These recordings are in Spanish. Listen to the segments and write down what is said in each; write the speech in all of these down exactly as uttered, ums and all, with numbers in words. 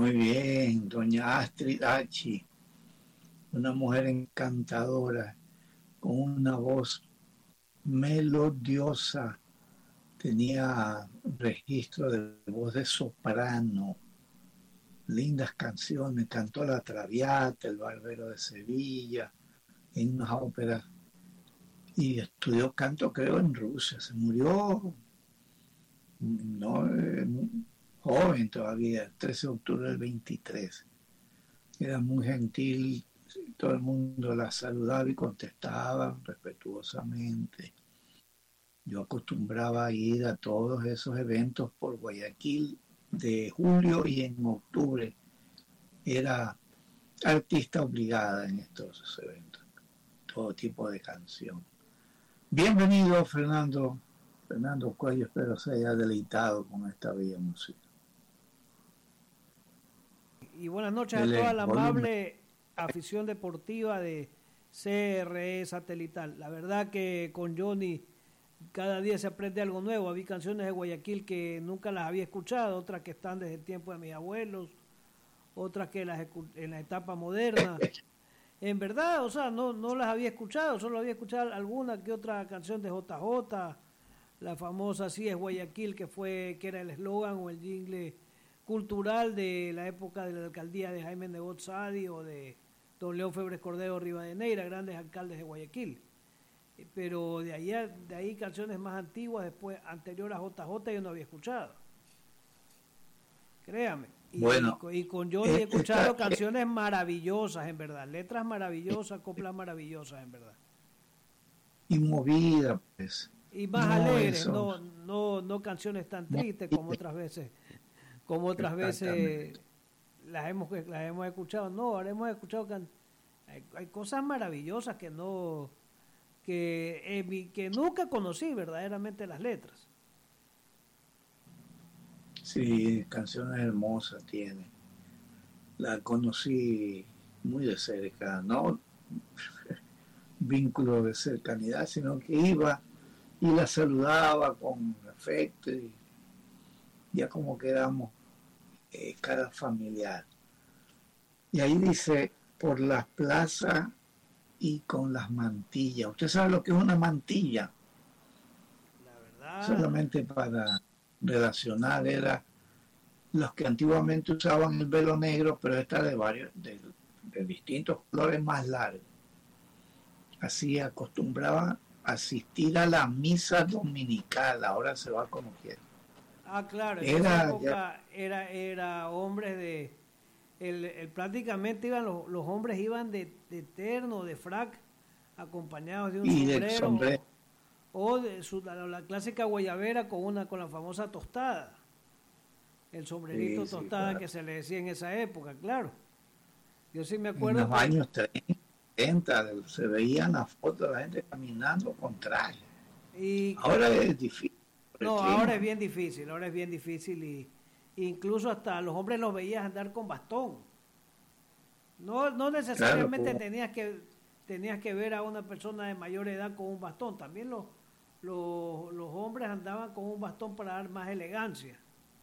Muy bien, doña Astrid Achi, una mujer encantadora, con una voz melodiosa, tenía registro de voz de soprano, lindas canciones, cantó La Traviata, El Barbero de Sevilla, en unas óperas, y estudió canto, creo, en Rusia. Se murió no eh, joven todavía, el trece de octubre del veintitrés. Era muy gentil, todo el mundo la saludaba y contestaba respetuosamente. Yo acostumbraba a ir a todos esos eventos por Guayaquil de julio, y en octubre era artista obligada en estos eventos, todo tipo de canción. Bienvenido, Fernando. Fernando Cuello, espero se haya deleitado con esta bella música. Y buenas noches El a toda la volumen. amable afición deportiva de C R E Satelital. La verdad que con Johnny cada día se aprende algo nuevo. Había canciones de Guayaquil que nunca las había escuchado, otras que están desde el tiempo de mis abuelos, otras que las en la etapa moderna. En verdad, o sea, no, no las había escuchado, solo había escuchado alguna que otra canción de J J, la famosa Así es Guayaquil, que fue que era el eslogan o el jingle cultural de la época de la alcaldía de Jaime Nebot Sadi o de don León Febres Cordero Rivadeneira, grandes alcaldes de Guayaquil. Pero de ahí, de ahí canciones más antiguas, después anterior a J J, yo no había escuchado. Créame. Y, bueno, y con Johnny he escuchado esta, canciones maravillosas, en verdad. Letras maravillosas, coplas maravillosas, en verdad. Y movidas, pues. Y más no alegres, no, no, no canciones tan tristes como otras veces, como otras veces las hemos, las hemos escuchado. No, ahora hemos escuchado can, hay, hay cosas maravillosas que no, que, eh, que nunca conocí verdaderamente las letras. Sí, canciones hermosas tiene. La conocí muy de cerca, no vínculo de cercanidad, sino que iba y la saludaba con afecto y ya como quedamos eh, cara familiar. Y ahí dice, por las plazas y con las mantillas. ¿Usted sabe lo que es una mantilla? La verdad. Solamente para relacionar, era los que antiguamente usaban el velo negro, pero esta de varios, de, de distintos colores más largos. Así acostumbraba asistir a la misa dominical, ahora se va como quiera. Ah, claro, en era, esa época era, era hombres de, el, el, prácticamente iban los, los hombres iban de, de terno, de frac, acompañados de un y sombrero, sombrero, o de su, la, la clásica guayabera con una con la famosa tostada, el sombrerito sí, tostada sí, claro, que se le decía en esa época, claro. Yo sí me acuerdo. En los que, años treinta se veían las fotos de la gente caminando con traje. Y ahora es difícil. No, ahora es bien difícil, ahora es bien difícil y incluso hasta los hombres los veías andar con bastón. No, no necesariamente claro, tenías que tenías que ver a una persona de mayor edad con un bastón, también los, los, los hombres andaban con un bastón para dar más elegancia.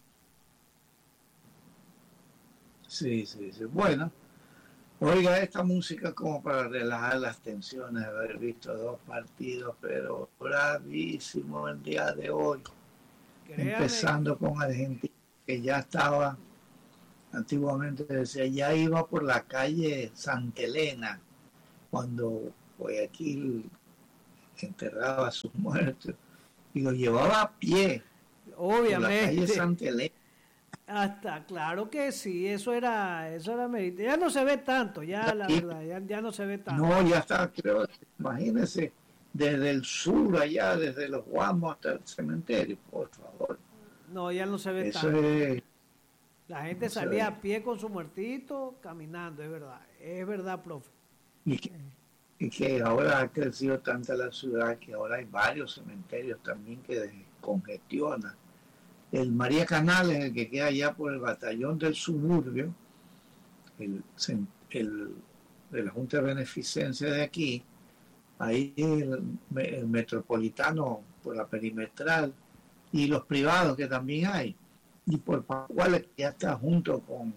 Sí, sí, sí. Bueno, oiga, esta música como para relajar las tensiones de haber visto dos partidos, pero bravísimo el día de hoy. Créame. Empezando con Argentina, que ya estaba, antiguamente decía, ya iba por la calle Santa Elena, cuando Guayaquil enterraba a sus muertos, y lo llevaba a pie. Obviamente. Por la calle Santa Elena. Hasta, claro que sí, eso era, eso era merito. Ya no se ve tanto, ya la verdad, ya, ya no se ve tanto. No, ya está, creo, imagínense, desde el sur allá, desde los Guamos hasta el cementerio, por favor. No, ya no se ve eso tanto. Es, la gente no salía a pie con su muertito, caminando, es verdad, es verdad, profe. Y que, y que ahora ha crecido tanta la ciudad que ahora hay varios cementerios también que congestionan. El María Canales, el que queda allá por el batallón del suburbio, el, el de la Junta de Beneficencia de aquí, ahí el, el metropolitano por la perimetral y los privados que también hay, y por Pascuales que ya está junto con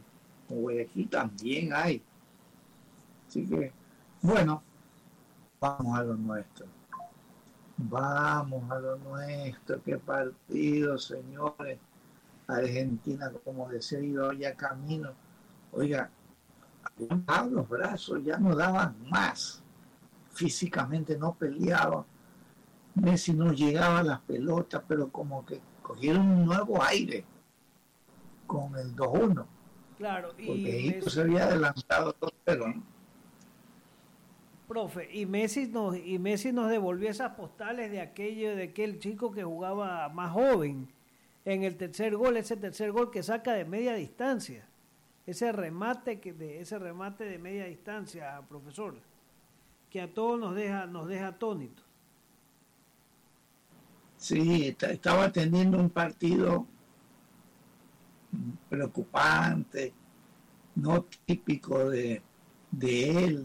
con Guayaquil también hay. Así que, bueno, vamos a lo nuestro. Vamos a lo nuestro. Qué partido, señores. Argentina, como decía, iba ya camino. Oiga, habían bajado los brazos, ya no daban más. Físicamente no peleaban. Messi no llegaba a las pelotas, pero como que cogieron un nuevo aire con el dos uno. Claro, y porque Egipto Messi, se había adelantado dos cero, ¿no? profe, y Messi nos y Messi nos devolvió esas postales de aquello de aquel chico que jugaba más joven en el tercer gol, ese tercer gol que saca de media distancia. Ese remate que de ese remate de media distancia, profesor, que a todos nos deja nos deja atónitos. Sí, estaba teniendo un partido preocupante, no típico de, de él,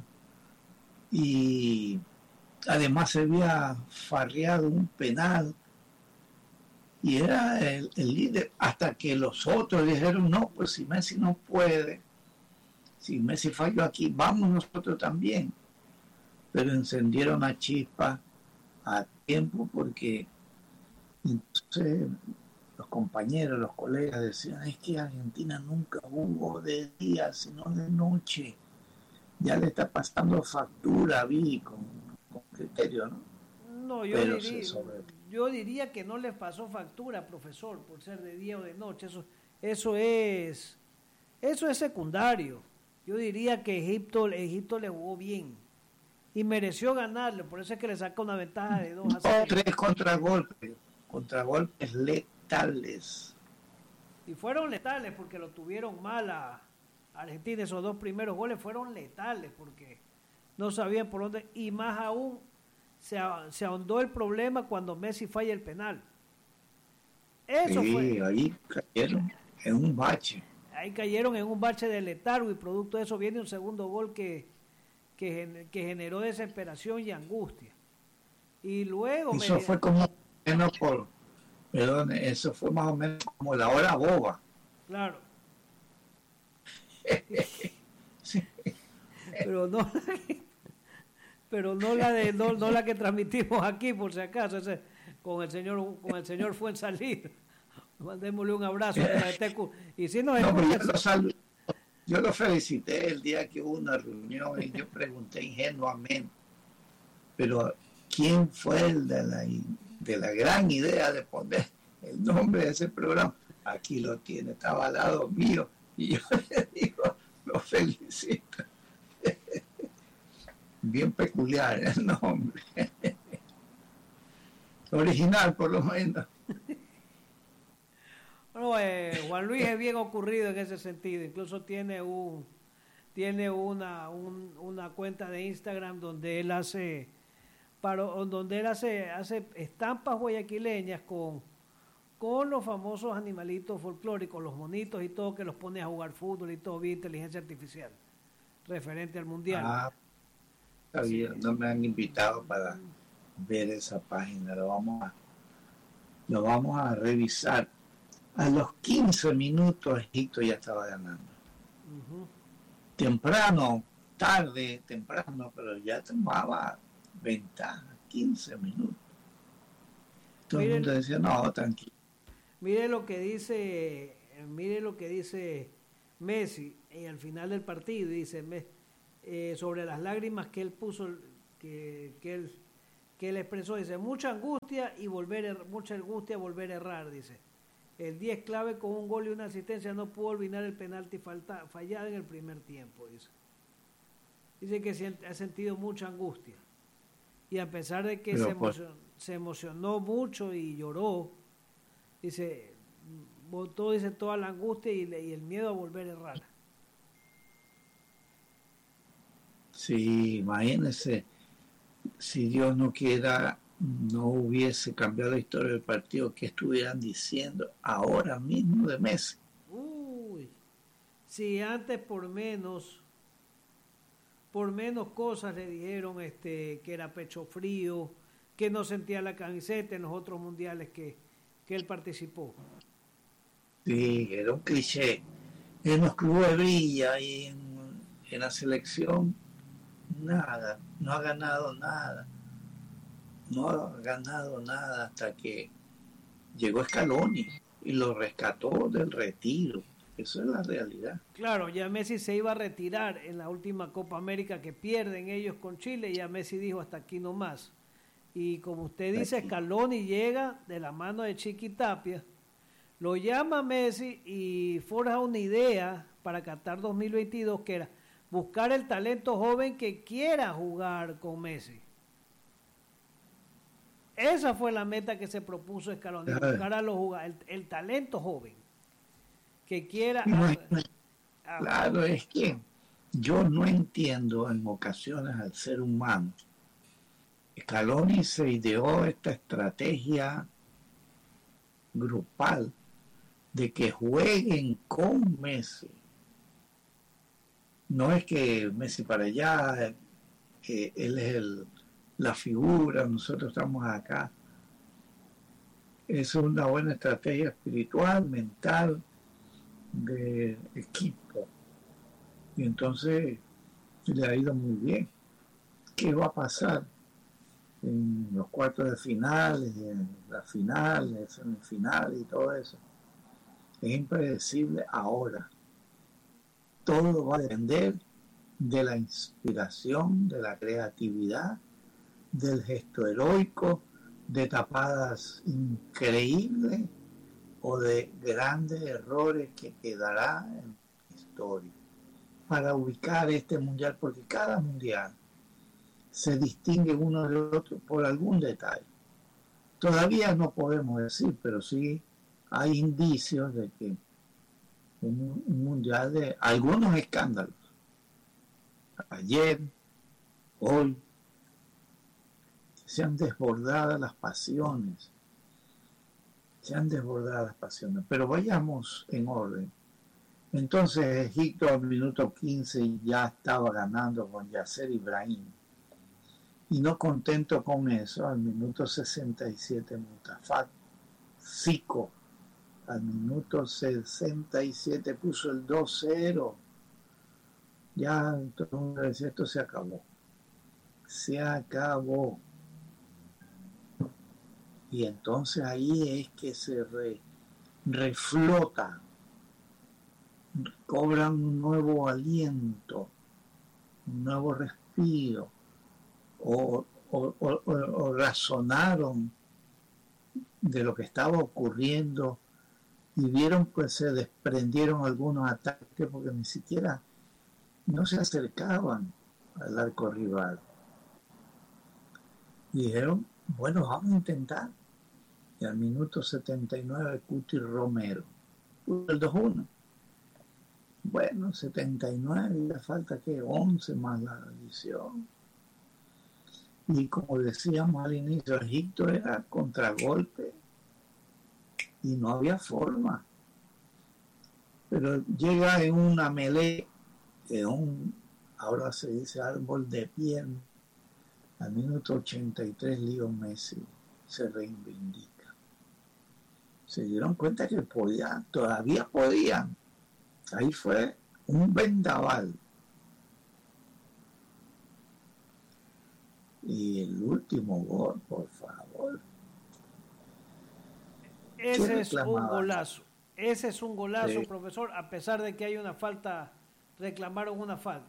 y además se había farreado un penal y era el, el líder, hasta que los otros dijeron, no, pues si Messi no puede, si Messi falló aquí, vamos nosotros también. Pero encendieron la chispa a tiempo, porque entonces los compañeros, los colegas decían, es que Argentina nunca jugó de día, sino de noche. Ya le está pasando factura, vi, con, con criterio, ¿no? No, yo diría, yo diría que no les pasó factura, profesor, por ser de día o de noche. Eso, eso es, eso es secundario. Yo diría que Egipto, Egipto le jugó bien y mereció ganarle, por eso es que le saca una ventaja de dos a cero. Tres contragolpes, contragolpes letales. Y fueron letales porque lo tuvieron mal a Argentina. Esos dos primeros goles fueron letales porque no sabían por dónde, y más aún se, se ahondó el problema cuando Messi falla el penal. Eso sí, fue. Ahí cayeron en un bache. Ahí cayeron en un bache de letargo, y producto de eso viene un segundo gol que, que, que generó desesperación y angustia. Y luego... Eso media... fue como menos por... Perdón, eso fue más o menos como la hora boba. Claro. Sí. Pero no pero no la de no, no la que transmitimos aquí, por si acaso, ese, con el señor con el señor Fuensalida. Mandémosle un abrazo de la T Q. Y si no, no yo, lo sal, yo lo felicité el día que hubo una reunión y yo pregunté ingenuamente, pero ¿quién fue el de la, de la gran idea de poner el nombre de ese programa? Aquí lo tiene, estaba al lado mío, y yo le digo, lo felicito. Bien peculiar el nombre. Original, por lo menos. Bueno, eh, Juan Luis es bien ocurrido en ese sentido. Incluso tiene un tiene una un, una cuenta de Instagram donde él hace para, donde él hace hace estampas guayaquileñas con con los famosos animalitos folclóricos, los monitos y todo, que los pone a jugar fútbol y todo, vía inteligencia artificial, referente al mundial. Ah, está bien, sí. No me han invitado para ver esa página, lo vamos a, lo vamos a revisar. A los quince minutos Egipto ya estaba ganando. Uh-huh. Temprano, tarde, temprano, pero ya tomaba ventaja, quince minutos. Todo Miren, el mundo decía, no, tranquilo. Mire lo que dice, mire lo que dice Messi y al final del partido, dice eh, sobre las lágrimas que él puso, que, que él que él expresó, dice, mucha angustia y volver mucha angustia volver a errar, dice. El diez clave con un gol y una asistencia no pudo olvidar el penalti falta, fallado en el primer tiempo, dice. Dice que ha sentido mucha angustia. Y a pesar de que se emocionó, se emocionó mucho y lloró, dice, botó, dice, toda la angustia y, y el miedo a volver a errar. Sí, imagínense, si Dios no quiera, no hubiese cambiado la historia del partido, que estuvieran diciendo ahora mismo de Messi. Uy, si antes por menos, por menos cosas le dijeron este que era pecho frío, que no sentía la camiseta en los otros mundiales que, que él participó. Sí, era un cliché. en los clubes brilla y en, en la selección nada, no ha ganado nada, no ha ganado nada hasta que llegó Scaloni y lo rescató del retiro. Eso es la realidad. Claro, ya Messi se iba a retirar en la última Copa América que pierden ellos con Chile, y ya Messi dijo hasta aquí nomás. Y como usted dice, Scaloni llega de la mano de Chiqui Tapia, lo llama Messi y forja una idea para Qatar dos mil veintidós, que era buscar el talento joven que quiera jugar con Messi. Esa fue la meta que se propuso Scaloni, buscar a los jugadores, el, el talento joven que quiera. A, claro, a, es que yo no entiendo en ocasiones al ser humano. Scaloni se ideó esta estrategia grupal de que jueguen con Messi. No es que Messi para allá, eh, él es el, la figura, nosotros estamos acá. Es una buena estrategia espiritual, mental, de equipo. Y entonces le ha ido muy bien. ¿Qué va a pasar en los cuartos de finales, en las finales, en el final y todo eso? Es impredecible ahora. Todo va a depender de la inspiración, de la creatividad, del gesto heroico, de tapadas increíbles o de grandes errores que quedará en la historia para ubicar este mundial, porque cada mundial se distingue uno del otro por algún detalle. Todavía no podemos decir, pero sí hay indicios de que un, un mundial de algunos escándalos, ayer, hoy, se han desbordado las pasiones, se han desbordado las pasiones, pero vayamos en orden. Entonces Egipto al minuto quince ya estaba ganando con Yasser Ibrahim, y no contento con eso, al minuto sesenta y siete Mustafa Zico, al minuto sesenta y siete puso el dos cero. Ya todo el mundo decía, esto se acabó, se acabó. Y entonces ahí es que se re, reflota, cobran un nuevo aliento, un nuevo respiro, o, o, o, o razonaron de lo que estaba ocurriendo y vieron que se desprendieron algunos ataques porque ni siquiera no se acercaban al arco rival. Y dijeron, bueno, vamos a intentar. Y al minuto setenta y nueve, Cuti Romero, el dos uno. Bueno, setenta y nueve, y le falta que once más la adición. Y como decíamos al inicio, Egipto era contragolpe y no había forma. Pero llega en una melee, en un, ahora se dice árbol de pierna, al minuto ochenta y tres, Leo Messi se reivindica. Se dieron cuenta que podían, todavía podían. Ahí fue un vendaval. Y el último gol, por favor. Ese es un golazo. Ese es un golazo, sí, profesor, a pesar de que hay una falta, reclamaron una falta.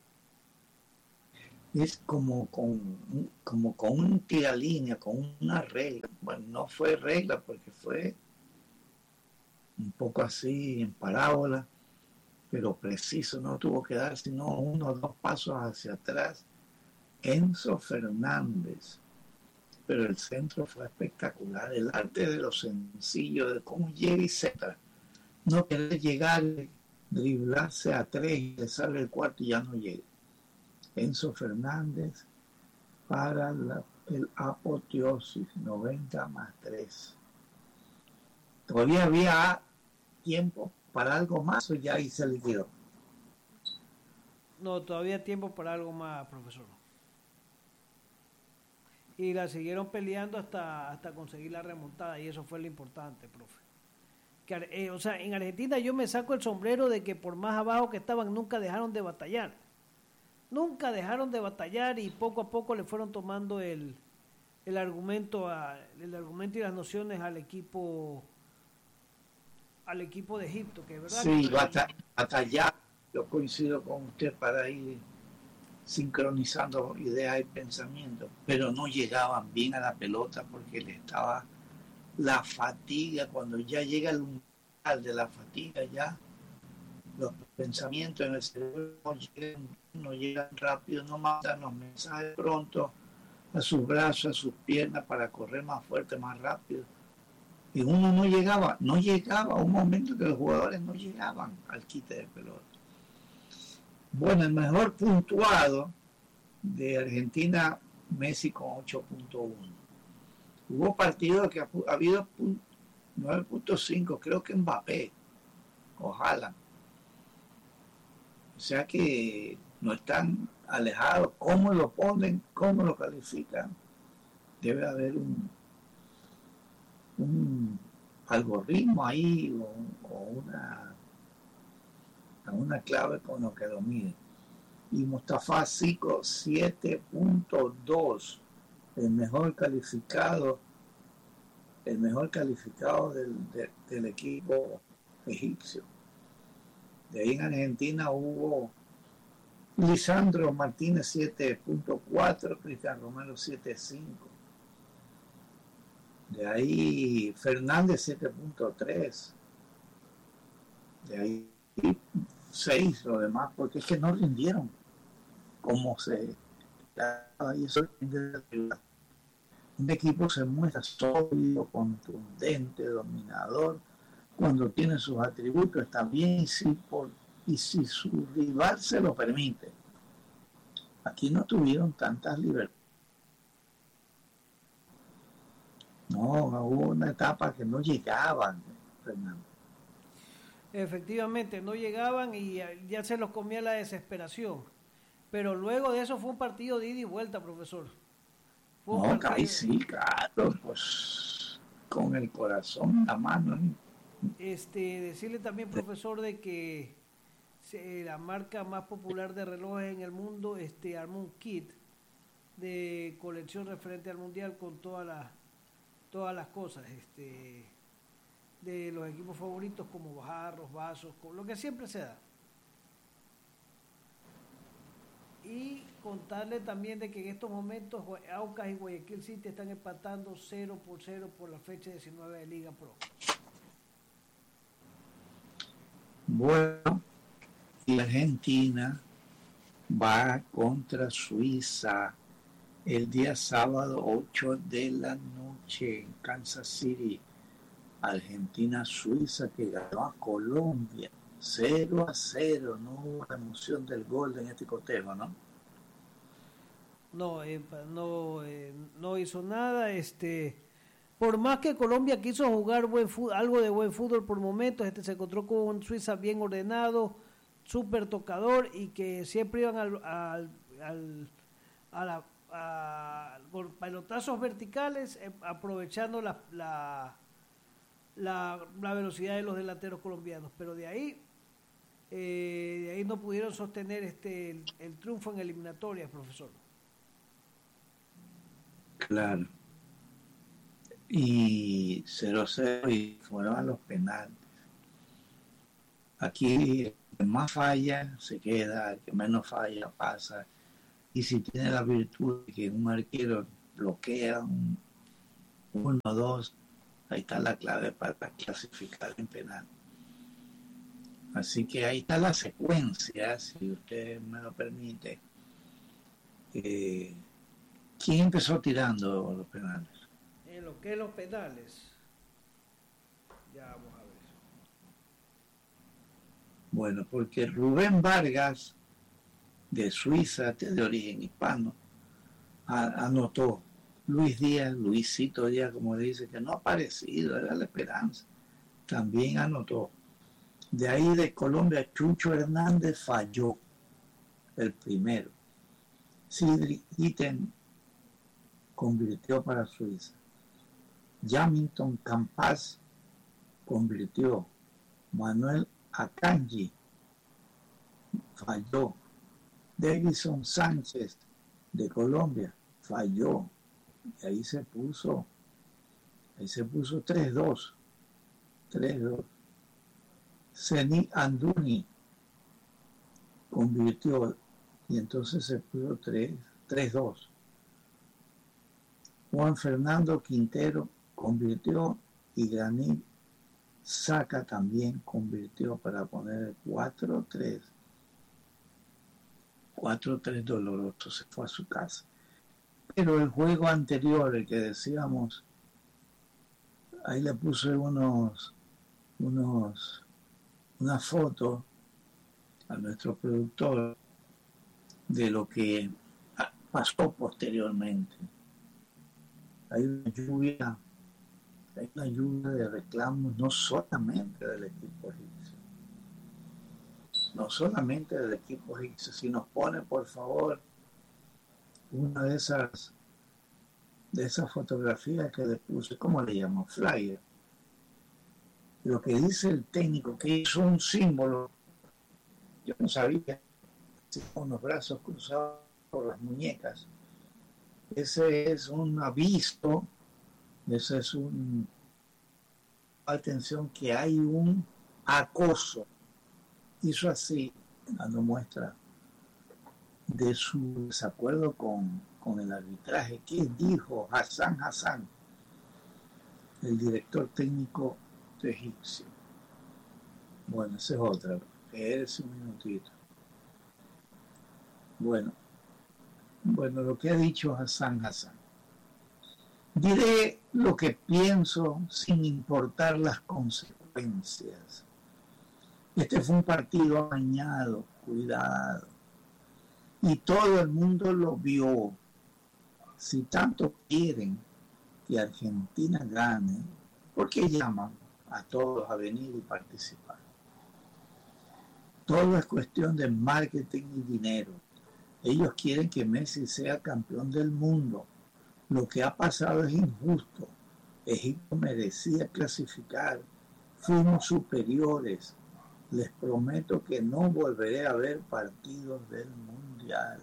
Es como con, como con un tiralínea, con una regla. Bueno, no fue regla porque fue un poco así en parábola, pero preciso, no tuvo que dar sino uno o dos pasos hacia atrás. Enzo Fernández, pero el centro fue espectacular, el arte de lo sencillo, de cómo llega y centra, no querer llegar, driblarse a tres y le sale el cuarto y ya no llega. Enzo Fernández para la, el apoteosis, noventa más tres. Todavía había tiempo para algo más o ya ahí se liquidó. No, todavía tiempo para algo más, profesor. Y la siguieron peleando hasta, hasta conseguir la remontada, y eso fue lo importante, profe. que eh, o sea, en Argentina yo me saco el sombrero de que por más abajo que estaban nunca dejaron de batallar. Nunca dejaron de batallar y poco a poco le fueron tomando el, el argumento a, el argumento y las nociones al equipo al equipo de Egipto, que es verdad. Sí, que... batallar, yo coincido con usted para ir sincronizando ideas y pensamientos, pero no llegaban bien a la pelota porque le estaba la fatiga, cuando ya llega el umbral de la fatiga, ya los pensamientos en el cerebro no llegan, no llegan rápido, no mandan los mensajes pronto a sus brazos, a sus piernas para correr más fuerte, más rápido. Y uno no llegaba, no llegaba a un momento que los jugadores no llegaban al quite de pelota. Bueno, el mejor puntuado de Argentina, Messi con ocho punto uno. Hubo partidos que ha, ha habido nueve punto cinco, creo que Mbappé, ojalá. O sea que no están alejados. ¿Cómo lo ponen? ¿Cómo lo califican? Debe haber un, un algoritmo ahí o, o una, una clave con lo que lo miden. Y Mustafa Sico siete punto dos, el mejor calificado, el mejor calificado del, de, del equipo egipcio. De ahí en Argentina hubo Lisandro Martínez siete punto cuatro, Cristian Romero siete punto cinco. De ahí Fernández siete punto tres. De ahí seis, lo demás, porque es que no rindieron como se y eso depende de la. Un equipo se muestra sólido, contundente, dominador, cuando tiene sus atributos, está bien, y si, por, y si su rival se lo permite. Aquí no tuvieron tantas libertades. No, hubo una etapa que no llegaban, Fernando. Efectivamente, no llegaban y ya se los comía la desesperación. Pero luego de eso fue un partido de ida y vuelta, profesor. Fue no, partido... ahí sí, claro, pues con el corazón en la mano. Este, decirle también, profesor, de que la marca más popular de relojes en el mundo este, armó un kit de colección referente al mundial con todas las todas las cosas este, de los equipos favoritos como jarros, vasos, con lo que siempre se da. Y contarle también de que en estos momentos Aucas y Guayaquil City están empatando cero por cero por la fecha diecinueve de Liga Pro. Bueno, y Argentina va contra Suiza el día sábado ocho de la noche en Kansas City. Argentina-Suiza que ganó a Colombia cero a cero. No hubo la emoción del gol en este cotejo, ¿no? No, eh, no, eh, no hizo nada. Este, por más que Colombia quiso jugar buen fútbol, algo de buen fútbol por momentos, este se encontró con un Suiza bien ordenado, súper tocador y que siempre iban al, al, al, a la, a, por pelotazos verticales, eh, aprovechando la, la, la, la velocidad de los delanteros colombianos. Pero de ahí, eh, de ahí no pudieron sostener este el, el triunfo en eliminatorias, profesor. Claro. Y cero cero y fueron a los penales. Aquí el que más falla se queda, el que menos falla pasa. Y si tiene la virtud de que un arquero bloquea un uno o dos, ahí está la clave para clasificar en penal. Así que ahí está la secuencia, si usted me lo permite. Eh, ¿Quién empezó tirando los penales? En lo que es los penales. Ya vamos a ver. Bueno, porque Rubén Vargas, de Suiza, de origen hispano, anotó. Luis Díaz, Luisito Díaz, como dice, que no ha aparecido, era la esperanza, también anotó. De ahí de Colombia, Chucho Hernández falló el primero. Sidri Iten convirtió para Suiza. Jamilton Campas convirtió. Manuel Akanji falló. Davison Sánchez de Colombia falló. Y ahí se puso, ahí se puso tres dos. tres dos. Zeni Anduni convirtió y entonces se puso tres dos. Juan Fernando Quintero convirtió y Granit Xhaka también convirtió para poner cuatro tres. cuatro tres doloroso, se fue a su casa. Pero el juego anterior, el que decíamos, ahí le puse unos, unos, una foto a nuestro productor de lo que pasó posteriormente. Hay una lluvia, hay una lluvia de reclamos no solamente del equipo egipcio, no solamente del equipo egipcio. Si nos pone, por favor, una de esas de esas fotografías que le puse, ¿cómo le llamo? Flyer. Lo que dice el técnico, que hizo un símbolo, yo no sabía, con los brazos cruzados por las muñecas. Ese es un aviso, ese es un atención que hay un acoso. Hizo así, dando muestra de su desacuerdo con, con el arbitraje. ¿Qué dijo Hassan Hassan, el director técnico egipcio? Bueno, esa es otra. Es un minutito. Bueno, bueno, lo que ha dicho Hassan Hassan. Diré lo que pienso sin importar las consecuencias. Este fue un partido amañado, cuidado. Y todo el mundo lo vio. Si tanto quieren que Argentina gane, ¿por qué llaman a todos a venir y participar? Todo es cuestión de marketing y dinero. Ellos quieren que Messi sea campeón del mundo. Lo que ha pasado es injusto. Egipto merecía clasificar. Fuimos superiores. Les prometo que no volveré a ver partidos del Mundial,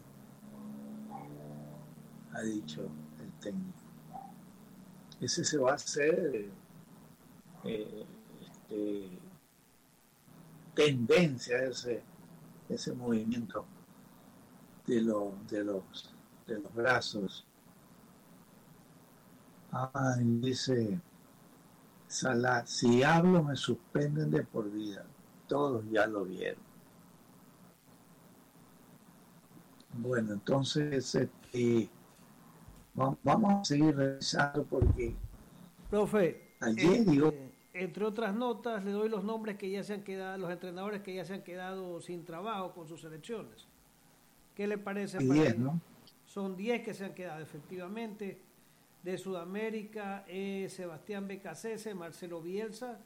ha dicho el técnico. Ese se va a hacer eh, este, tendencia, ese, ese movimiento de, lo, de, los, de los brazos. Ah, y dice Salah, si hablo me suspenden de por vida. Todos ya lo vieron. Bueno, entonces este, vamos a seguir revisando porque profe, ayer este, digo, entre otras notas le doy los nombres que ya se han quedado, los entrenadores que ya se han quedado sin trabajo con sus selecciones. ¿Qué le parece? diez, ¿no? Son diez que se han quedado efectivamente. De Sudamérica, eh, Sebastián Becasese, Marcelo Bielsa.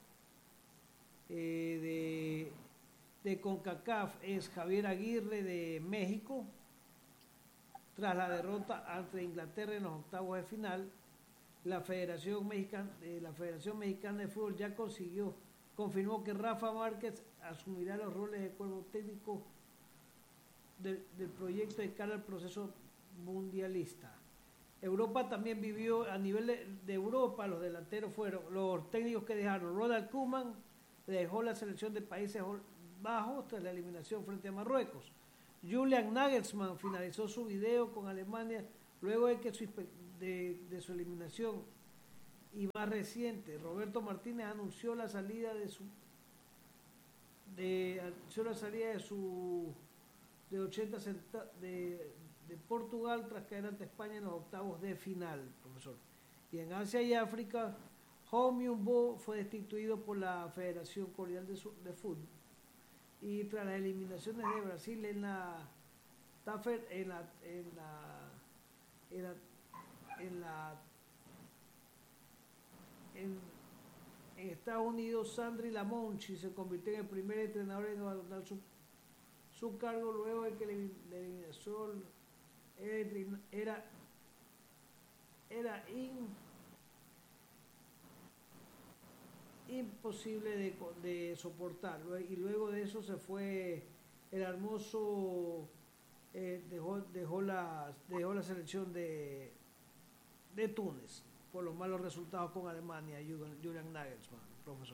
Eh, de, de CONCACAF es Javier Aguirre de México, tras la derrota ante Inglaterra en los octavos de final. La Federación Mexicana, eh, la Federación Mexicana de Fútbol ya consiguió, confirmó que Rafa Márquez asumirá los roles de cuerpo técnico de, del proyecto de cara al proceso mundialista. Europa también vivió, a nivel de, de Europa, los delanteros fueron los técnicos que dejaron. Ronald Koeman dejó la selección de Países Bajos tras la eliminación frente a Marruecos. Julian Nagelsmann finalizó su video con Alemania luego de que su, de, de su eliminación. Y más reciente, Roberto Martínez anunció la salida de su de anunció la salida de su de ochenta centa, de, de Portugal tras caer ante España en los octavos de final, profesor. Y en Asia y África, Ho Myung-bo fue destituido por la Federación Coreana de, de Fútbol. Y tras las eliminaciones de Brasil en la en la en la en la, en, la, en, en Estados Unidos, Sandri Lamonchi se convirtió en el primer entrenador en abandonar su, su cargo luego de que la eliminación era era in imposible de, de soportar. Y luego de eso se fue el hermoso, eh, dejó, dejó, la, dejó la selección de, de Túnez por los malos resultados con Alemania, Julian Nagelsmann, profesor.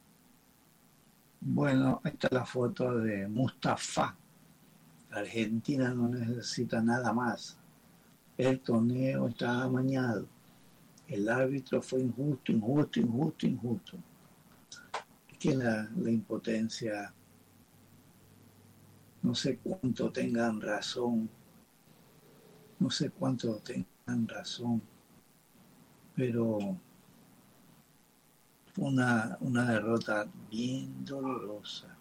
Bueno, ahí está la foto de Mustafa. Argentina no necesita nada más. El torneo está amañado. El árbitro fue injusto, injusto, injusto, injusto. Es que la, la impotencia, no sé cuánto tengan razón, no sé cuánto tengan razón, pero fue una, una derrota bien dolorosa,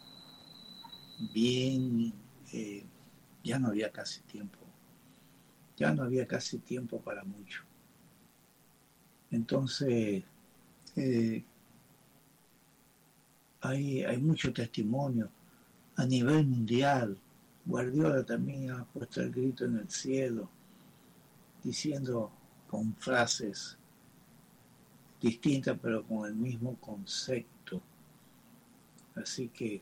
bien, eh, ya no había casi tiempo, ya no había casi tiempo para mucho. Entonces, eh, hay, hay mucho testimonio a nivel mundial. Guardiola también ha puesto el grito en el cielo, diciendo con frases distintas, pero con el mismo concepto. Así que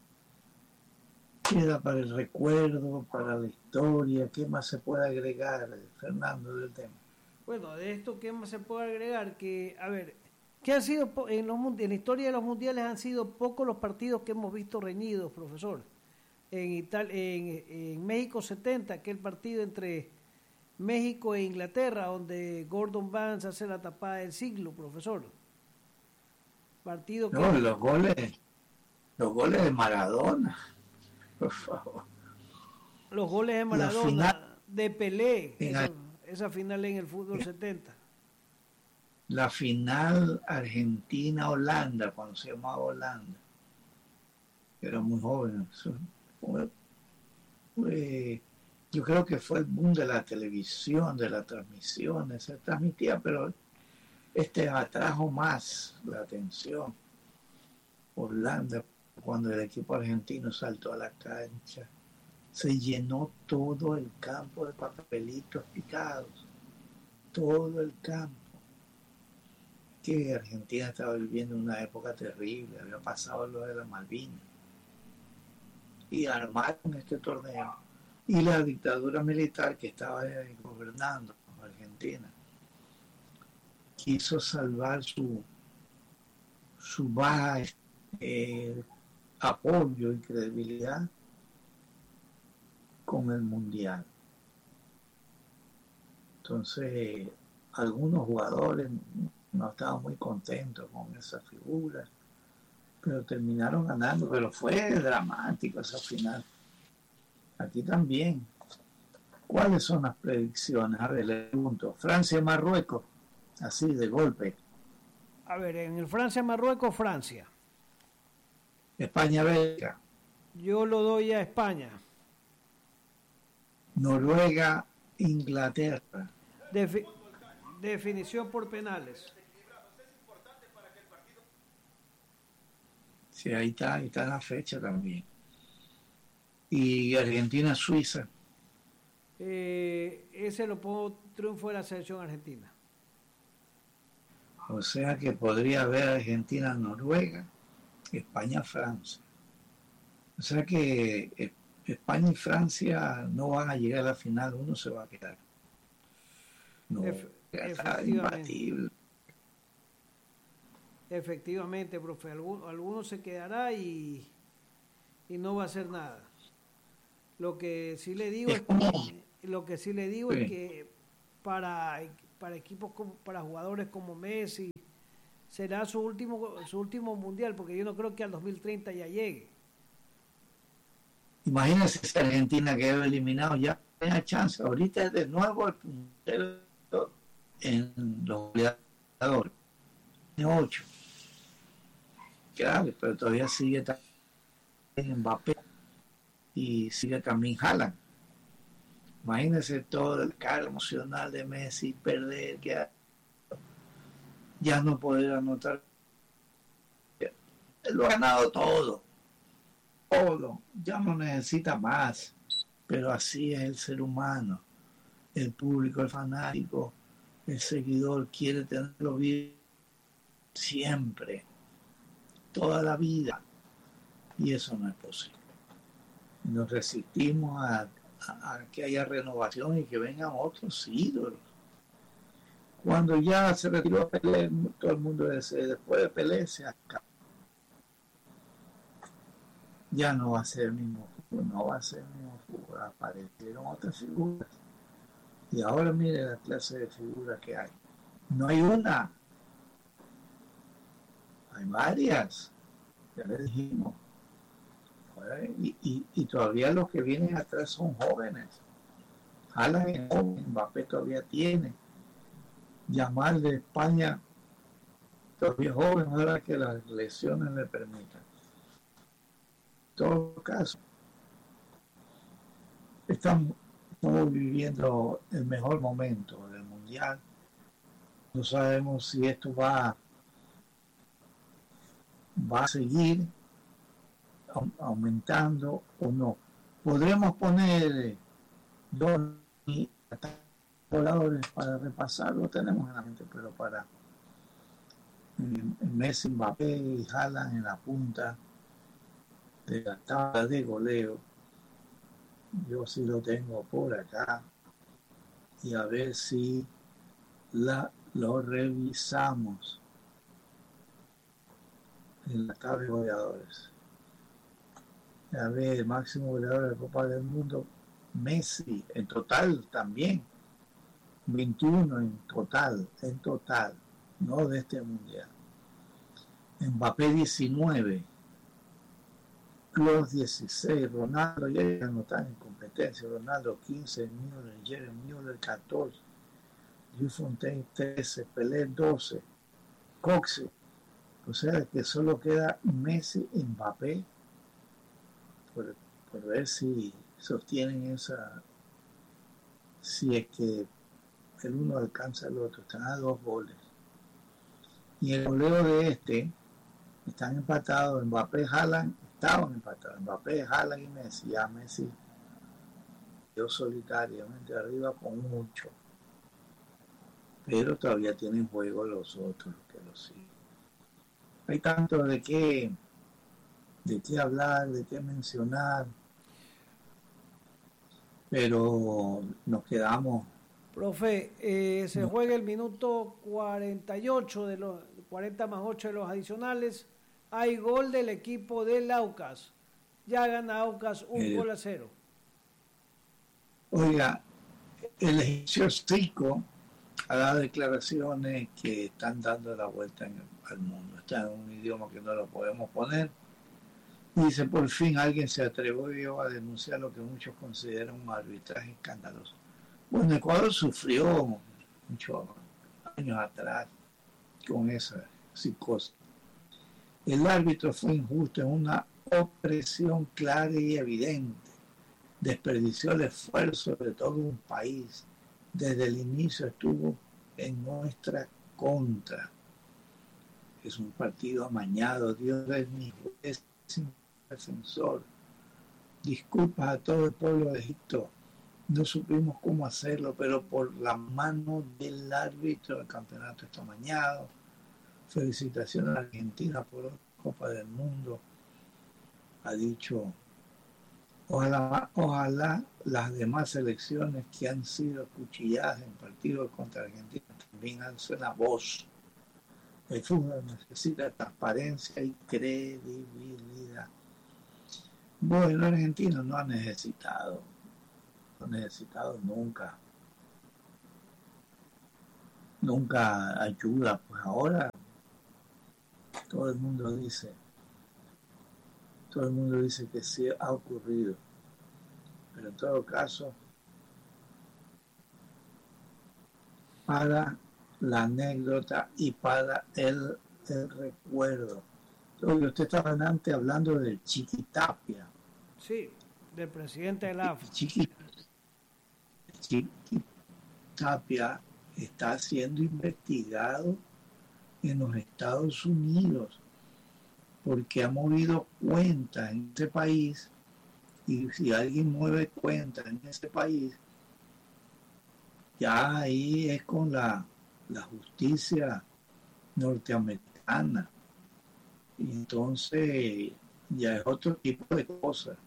queda para el recuerdo, para la historia. ¿Qué más se puede agregar, Fernando, del tema? Bueno, de esto, ¿qué más se puede agregar? Que, a ver, ¿qué han sido en, los, en la historia de los mundiales? Han sido pocos los partidos que hemos visto reñidos, profesor. En, Italia, en, en México setenta, aquel partido entre México e Inglaterra, donde Gordon Banks hace la tapada del siglo, profesor. Partido que... No, los goles, los goles de Maradona, por favor. Los goles de Maradona, final, de Pelé, esa, esa final en el fútbol setenta. La final Argentina-Holanda, cuando se llamaba Holanda. Era muy joven. Fue, fue, yo creo que fue el boom de la televisión, de la transmisión, se transmitía, pero este atrajo más la atención. Holanda, cuando el equipo argentino saltó a la cancha, se llenó todo el campo de papelitos picados, todo el campo. Que Argentina estaba viviendo una época terrible, había pasado lo de la Malvinas, y armaron este torneo. Y la dictadura militar que estaba gobernando Argentina quiso salvar su, su baja eh, apoyo y credibilidad con el mundial. Entonces, algunos jugadores no estaban muy contentos con esa figura, pero terminaron ganando. Pero fue dramático esa final. Aquí también. ¿Cuáles son las predicciones? A ver, le pregunto. Francia-Marruecos, así de golpe. A ver, en el Francia-Marruecos, Francia. España-Bélgica. Yo lo doy a España. Noruega-Inglaterra. Defi- definición por penales. Sí, ahí está, ahí está la fecha también. Y Argentina-Suiza. Eh, ese lo pongo triunfo de la selección argentina. O sea que podría haber Argentina-Noruega, España-Francia. O sea que España y Francia no van a llegar a la final, uno se va a quedar. No, Ef- está imbatible. Efectivamente, profe, alguno, alguno se quedará y, y no va a hacer nada. Lo que sí le digo es, es que, lo que sí le digo sí. es que para, para equipos como, para jugadores como Messi será su último su último mundial, porque yo no creo que al dos mil treinta ya llegue. Imagínense si Argentina quedó eliminado, ya tenía chance. Ahorita es de nuevo el puntero en los goleadores. Tiene ocho. Claro, pero todavía sigue también Mbappé y sigue también Haaland. Imagínense todo el cargo emocional de Messi, perder, que ya no poder anotar. Él lo ha ganado todo, todo, ya no necesita más, pero así es el ser humano, el público, el fanático, el seguidor quiere tenerlo bien siempre. toda la vida. Y eso no es posible. Nos resistimos a, a, a que haya renovación y que vengan otros ídolos. Cuando ya se retiró Pelé, todo el mundo dice, después de Pelé se acabó. Ya no va a ser el mismo fútbol, no va a ser el mismo fútbol, aparecieron otras figuras. Y ahora mire la clase de figuras que hay. No hay una, hay varias, ya les dijimos. Y, y, y todavía los que vienen atrás son jóvenes. Haaland es joven, Mbappé todavía tiene. Yamal de España todavía joven, ahora que las lesiones le permitan. En todo caso, estamos, estamos viviendo el mejor momento del mundial. No sabemos si esto va, va a seguir aumentando o no. Podremos poner dos voladores para repasarlo, tenemos en la mente, pero para Messi, Mbappé y Haaland en la punta de la tabla de goleo, yo sí lo tengo por acá y a ver si la, lo revisamos en la tabla de goleadores. A ver, el máximo goleador de la Copa del Mundo, Messi, en total también, veintiuno en total, en total, no de este mundial. Mbappé diecinueve, Klose dieciséis, Ronaldo ya no está en competencia, Ronaldo quince, Müller, Jeremy Müller catorce, Jules Fontaine trece, Pelé doce, Coxe, o sea que solo queda Messi y Mbappé por, por ver si sostienen esa, si es que el uno alcanza al otro, están a dos goles. Y el goleo de este, están empatados, Mbappé, Haaland, estaban empatados, Mbappé, Haaland y Messi, ya Messi quedó solitariamente arriba con mucho, pero todavía tienen juego los otros que lo siguen. Hay tanto de qué, de qué hablar, de qué mencionar, pero nos quedamos. Profe, eh, se juega el minuto cuarenta y ocho de los cuarenta más ocho de los adicionales. Hay gol del equipo del Aucas. Ya gana Aucas un eh, gol a cero. Oiga, el egipcio Zico ha dado declaraciones que están dando la vuelta en el, al mundo. Está en un idioma que no lo podemos poner. Dice, por fin alguien se atrevió a denunciar lo que muchos consideran un arbitraje escandaloso. Bueno, Ecuador sufrió muchos años atrás con esa psicosis. El árbitro fue injusto en una opresión clara y evidente. Desperdició el esfuerzo de todo un país. Desde el inicio estuvo en nuestra contra. Es un partido amañado. Dios es mi juez y mi defensor. Disculpas a todo el pueblo de Egipto. No supimos cómo hacerlo, pero por la mano del árbitro el campeonato está amañado. Felicitaciones a Argentina por la Copa del Mundo. Ha dicho, ojalá, ojalá las demás selecciones que han sido cuchilladas en partidos contra Argentina también alcen la voz. El fútbol necesita transparencia y credibilidad. Bueno, Argentina no ha necesitado, no ha necesitado nunca, nunca ayuda. Pues ahora todo el mundo dice, todo el mundo dice que sí ha ocurrido, pero en todo caso, para la anécdota y para el, el recuerdo. Oye, usted estaba antes hablando del Chiquitapia. Sí, del presidente de la A F A. Chiqui, Chiquitapia está siendo investigado en los Estados Unidos porque ha movido cuentas en ese país, y si alguien mueve cuentas en ese país, ya ahí es con la, la justicia norteamericana. Y entonces ya es otro tipo de cosas.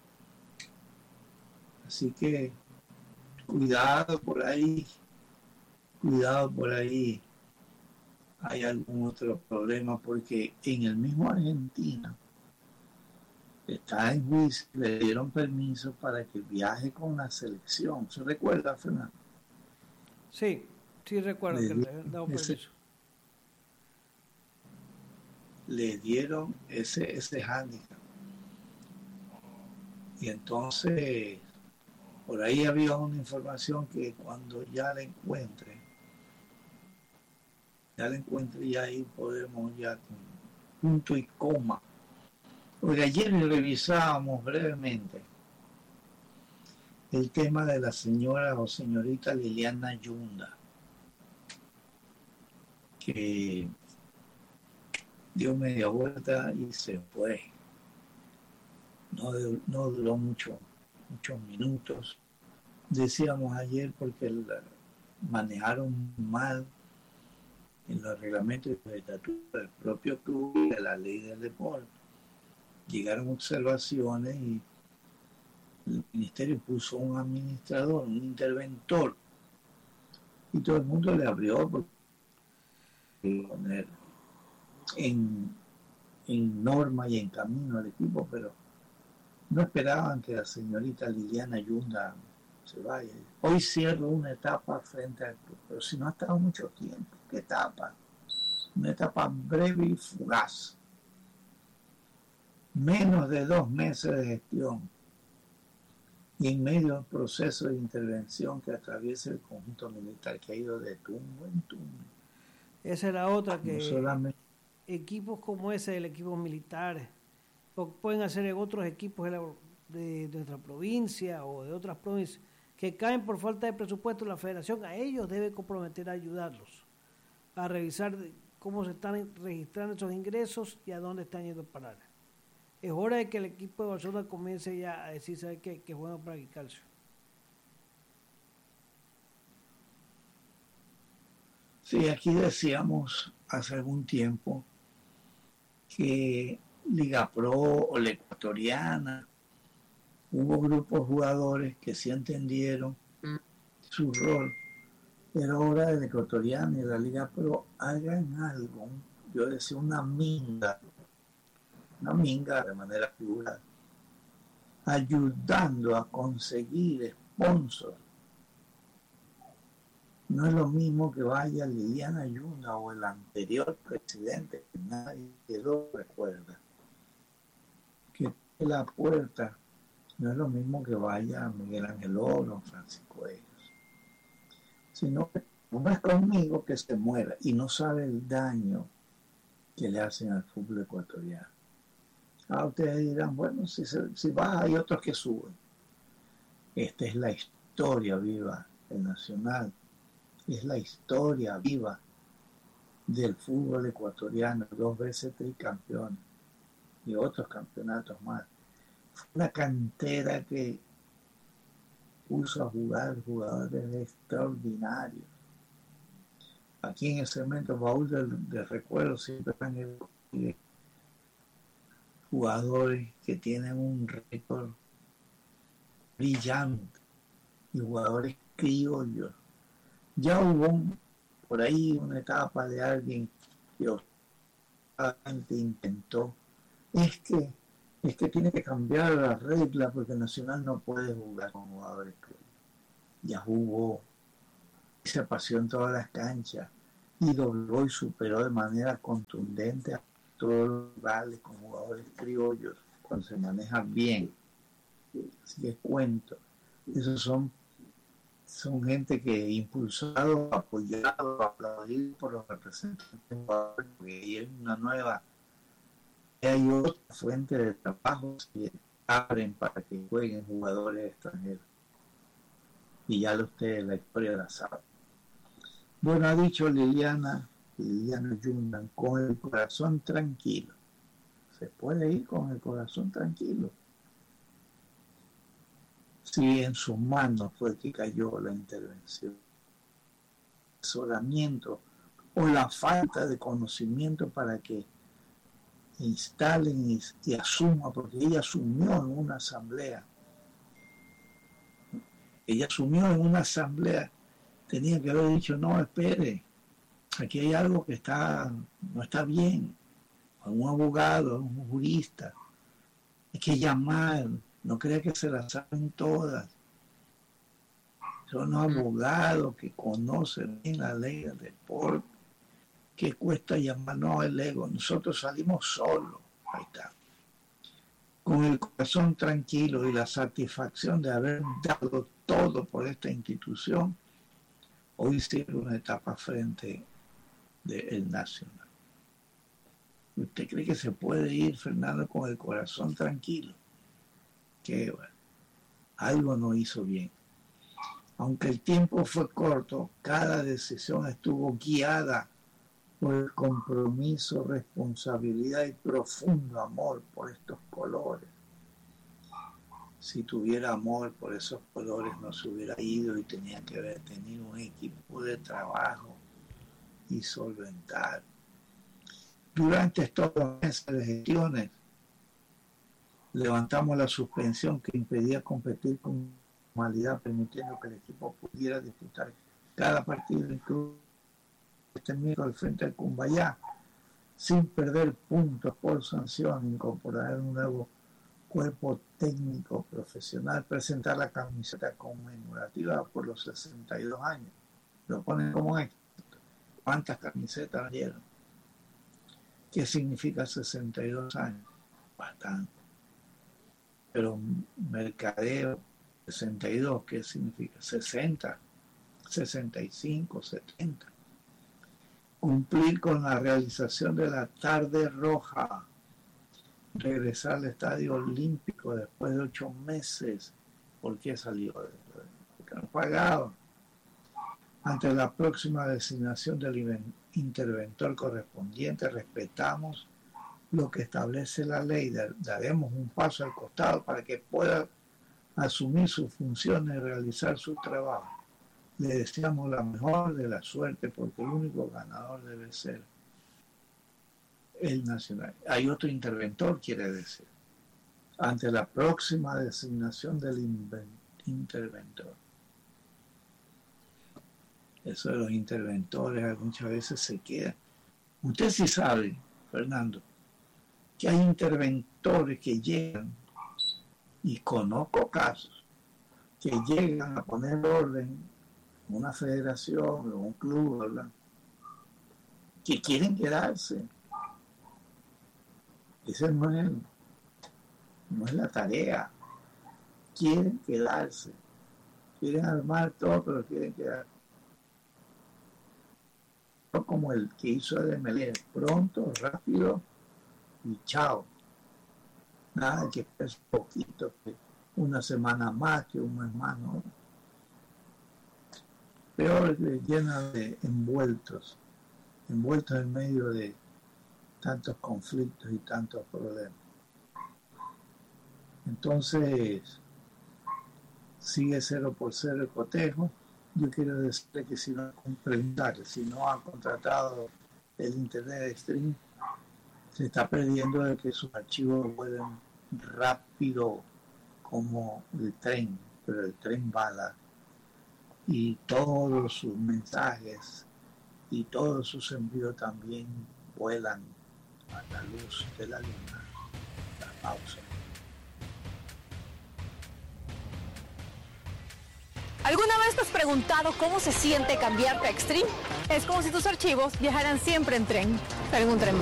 Así que cuidado por ahí, cuidado por ahí. Hay algún otro problema porque en el mismo Argentina está en juicio, le dieron permiso para que viaje con la selección. ¿Se recuerda, Fernando? Sí, sí recuerdo le que le han dado ese, permiso. Le dieron ese, ese hándicap. Y entonces, por ahí había una información que cuando ya la encuentre, ya la encuentre y ahí podemos ya con punto y coma. Porque ayer revisábamos brevemente el tema de la señora o señorita Liliana Yunda, que dio media vuelta y se fue. No, no duró mucho, muchos minutos. Decíamos ayer porque la manejaron mal en los reglamentos de estatuto del propio club y de la ley del deporte. Llegaron observaciones y el ministerio puso un administrador, un interventor, y todo el mundo le abrió porque poner en, en norma y en camino al equipo, pero no esperaban que la señorita Liliana Yunda se vaya. Hoy cierro una etapa frente al club, pero si no ha estado mucho tiempo, ¿qué etapa? Una etapa breve y fugaz. Menos de dos meses de gestión y en medio del proceso de intervención que atraviesa el conjunto militar, que ha ido de tumbo en tumbo. Esa es la otra, que no solamente... equipos como ese del equipo militar pueden hacer en otros equipos de, la, de, de nuestra provincia o de otras provincias que caen por falta de presupuesto. La federación a ellos debe comprometer a ayudarlos a revisar cómo se están registrando esos ingresos y a dónde están yendo a parar. Es hora de que el equipo de Barcelona comience ya a decir, ¿sabe qué? Que es bueno para el calcio. Sí, aquí decíamos hace algún tiempo que Liga Pro o la Ecuatoriana, hubo grupos de jugadores que sí entendieron su rol, pero ahora de la Ecuatoriana y la Liga Pro hagan algo, yo decía una minga, una minga de manera figurada, ayudando a conseguir sponsors. No es lo mismo que vaya Liliana Yunda o el anterior presidente, que nadie lo recuerda, que la puerta. No es lo mismo que vaya Miguel Ángel Oro, Francisco Ellos, sino que no es conmigo que se muera y no sabe el daño que le hacen al fútbol ecuatoriano. Ahora ustedes dirán, bueno, si, se, si va hay otros que suben. Esta es la historia viva del Nacional, es la historia viva del fútbol ecuatoriano, dos veces tricampeón y otros campeonatos más. Fue una cantera que puso a jugar jugadores extraordinarios. Aquí en el segmento baúl del, del recuerdo siempre están el, jugadores que tienen un récord brillante y jugadores criollos. Ya hubo un, por ahí una etapa de alguien que intentó, es que es que tiene que cambiar la regla porque el Nacional no puede jugar con jugadores que ya jugó, se paseó en todas las canchas y dobló y superó de manera contundente a todos los rivales con jugadores criollos cuando se manejan bien. Así que cuento, esos son son gente que impulsado, apoyado, aplaudido por los representantes, porque hay una nueva, hay otra fuente de trabajo que abren para que jueguen jugadores extranjeros. Y ya lo ustedes la historia la saben. Bueno, ha dicho Liliana, Liliana Yunda, con el corazón tranquilo. Se puede ir con el corazón tranquilo. Si en sus manos fue que cayó la intervención, asesoramiento o la falta de conocimiento para que instalen y, y asuma, porque ella asumió en una asamblea. Ella asumió en una asamblea, tenía que haber dicho, no, espere, aquí hay algo que está, no está bien. Un abogado, un jurista, hay que llamar, no crea que se las saben todas. Son abogados que conocen bien la ley del deporte, que cuesta llamar, no, el ego, nosotros salimos solos, ahí está. Con el corazón tranquilo y la satisfacción de haber dado todo por esta institución, hoy hicieron una etapa frente del Nacional. ¿Usted cree que se puede ir, Fernando, con el corazón tranquilo? Que bueno, algo no hizo bien. Aunque el tiempo fue corto, cada decisión estuvo guiada por el compromiso, responsabilidad y profundo amor por estos colores. Si tuviera amor por esos colores no se hubiera ido y tenía que haber tenido un equipo de trabajo y solventar. Durante estos meses de gestiones levantamos la suspensión que impedía competir con normalidad, permitiendo que el equipo pudiera disputar cada partido, incluso este miércoles frente al Cumbayá, sin perder puntos por sanción, incorporar un nuevo cuerpo técnico profesional, presentar la camiseta conmemorativa por los sesenta y dos años. Lo ponen como éxito. ¿Cuántas camisetas dieron? ¿Qué significa sesenta y dos años? Bastante. Pero mercadeo, sesenta y dos, ¿qué significa? sesenta, sesenta y cinco, setenta. Cumplir con la realización de la tarde roja. Regresar al estadio olímpico después de ocho meses. ¿Por qué salió? Porque no pagaban. Ante la próxima designación del interventor correspondiente, respetamos lo que establece la ley. Daremos un paso al costado para que pueda asumir sus funciones y realizar su trabajo. Le deseamos la mejor de la suerte porque el único ganador debe ser el Nacional. Hay otro interventor, quiere decir, ante la próxima designación del interventor. Eso de los interventores muchas veces se queda. Usted sí sabe, Fernando, que hay interventores que llegan, y conozco casos, que llegan a poner orden en una federación o un club, ¿verdad?, que quieren quedarse. Esa no es, no es la tarea. Quieren quedarse. Quieren armar todo, pero quieren quedar. No como el que hizo el M L E, pronto, rápido y chao. Nada que es poquito, que una semana más, que un mes más, ¿no? Peor, llena de envueltos, envueltos en medio de tantos conflictos y tantos problemas. Entonces, sigue cero por cero el cotejo. Yo quiero decirle que si no, preguntarle, si no ha contratado el Internet Stream, se está perdiendo de que sus archivos vuelven rápido como el tren, pero el tren bala, y todos sus mensajes y todos sus envíos también vuelan a la luz de la luna. La pausa. ¿Alguna vez te has preguntado cómo se siente cambiarte a Extreme? Es como si tus archivos viajaran siempre en tren, pero en un tren